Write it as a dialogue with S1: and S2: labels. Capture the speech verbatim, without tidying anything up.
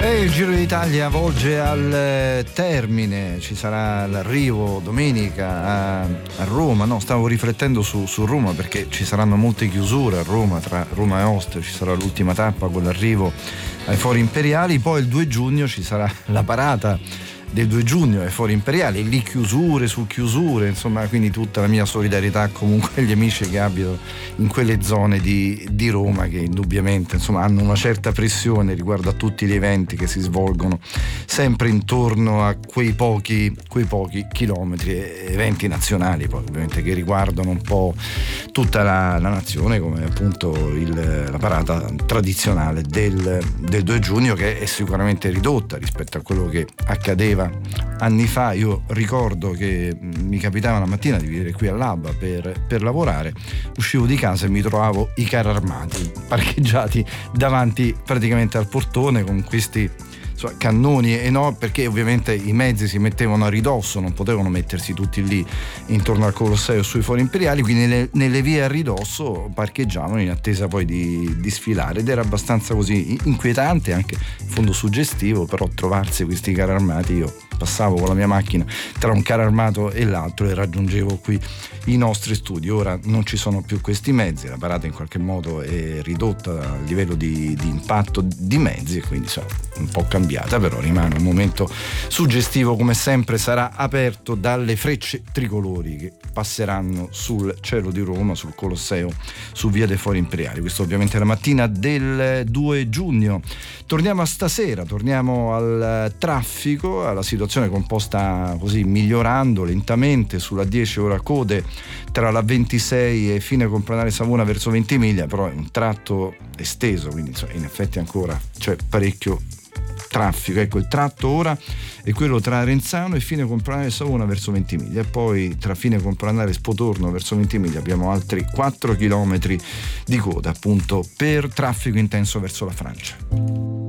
S1: E il Giro d'Italia volge al termine, ci sarà l'arrivo domenica a, a Roma. No, stavo riflettendo su, su Roma, perché ci saranno molte chiusure a Roma, tra Roma e Ostia ci sarà l'ultima tappa con l'arrivo ai Fori Imperiali, poi il due giugno ci sarà la parata del due giugno ai Fori Imperiali, lì chiusure su chiusure, insomma, quindi tutta la mia solidarietà comunque agli amici che abitano in quelle zone di, di Roma, che indubbiamente insomma hanno una certa pressione riguardo a tutti gli eventi che si svolgono sempre intorno a quei pochi, quei pochi chilometri, eventi nazionali poi ovviamente che riguardano un po' tutta la, la nazione, come appunto il, la parata tradizionale del, del due giugno, che è sicuramente ridotta rispetto a quello che accadeva anni fa. Io ricordo che mi capitava la mattina di venire qui all'Alba per, per lavorare, uscivo di casa e mi trovavo i carri armati parcheggiati davanti praticamente al portone con questi insomma, cannoni e no, perché ovviamente i mezzi si mettevano a ridosso, non potevano mettersi tutti lì intorno al Colosseo sui Fori Imperiali, quindi nelle, nelle vie a ridosso parcheggiavano in attesa poi di, di sfilare, ed era abbastanza così inquietante, anche in fondo suggestivo, però trovarsi questi carri armati. Io passavo con la mia macchina tra un carro armato e l'altro e raggiungevo qui i nostri studi. Ora non ci sono più questi mezzi, la parata in qualche modo è ridotta a livello di, di impatto di mezzi, e quindi so, un po' cambiata, però rimane un momento suggestivo. Come sempre sarà aperto dalle frecce tricolori che passeranno sul cielo di Roma, sul Colosseo, su via dei Fori Imperiali. Questo ovviamente la mattina del due giugno. Torniamo a stasera, torniamo al traffico, alla situazione composta così migliorando lentamente sulla dieci, ora code tra la ventisei e fine Complanare Savona verso Ventimiglia, però è un tratto esteso, quindi insomma, in effetti ancora c'è parecchio traffico. Ecco, il tratto ora è quello tra Renzano e fine Complanare Savona verso Ventimiglia, e poi tra fine Complanare Spotorno verso Ventimiglia abbiamo altri quattro chilometri di coda, appunto per traffico intenso verso la Francia.